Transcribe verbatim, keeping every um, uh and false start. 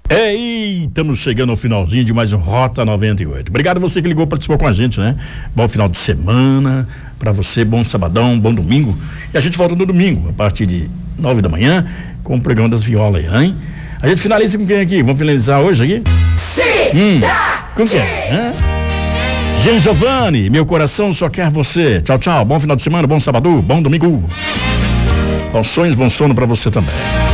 Ei, estamos chegando ao finalzinho de mais um Rota noventa e oito. Obrigado a você que ligou, participou com a gente, né? Bom final de semana para você, bom sabadão, bom domingo. E a gente volta no domingo, a partir de nove da manhã, com o programa das violas aí, hein? A gente finaliza com quem aqui? Vamos finalizar hoje aqui? Sim! Hum, com quem? Hã? Jean Giovanni, meu coração só quer você. Tchau, tchau. Bom final de semana, bom sábado, bom domingo. Bons sonhos, bom sono pra você também.